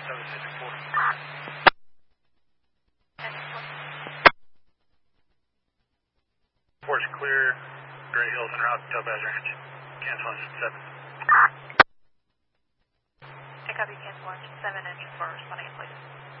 764. Port's clear, Gray Hills and route to Topaz Ranch. Cancel engine 7. I copy cancel engine 7, engine 4, responding in place.